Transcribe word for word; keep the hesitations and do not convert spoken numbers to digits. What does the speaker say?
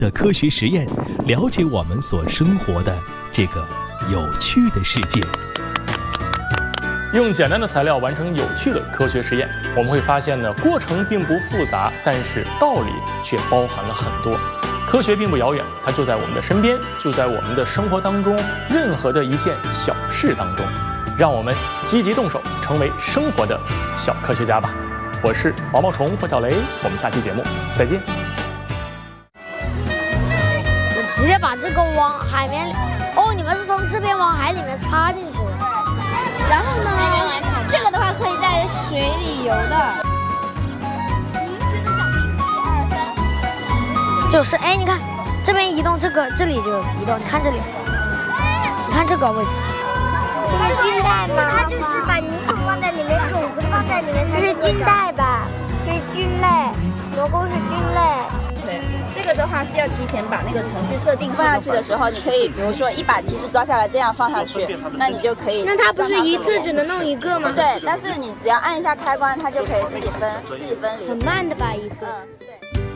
的科学实验，了解我们所生活的这个有趣的世界。 用简单的材料完成有趣的科学实验，我们会发现呢，过程并不复杂，但是道理却包含了很多。科学并不遥远，它就在我们的身边，就在我们的生活当中，任何的一件小事当中。让我们积极动手，成为生活的小科学家吧。我是毛毛虫或小雷，我们下期节目再见。 我直接把这个往海面里，哦，你们是从这边往海里面插进去的。 然后呢，这个的话可以在水里游的。您觉得想一二三？ 就是哎，你看这边移动，这个这里就移动，你看这里，你看这个位置。 它是菌带吗？它就是把泥土放在里面，种子放在里面，这是菌带吧？这是菌类，蘑菇是菌类。 对，这个的话是要提前把那个程序设定放下去的时候，你可以比如说一把旗子抓下来这样放下去，那你就可以。 那它不是一次只能弄一个吗？ 对，但是你只要按一下开关，它就可以自己分自己分离。 很慢的吧，一次。 嗯，对。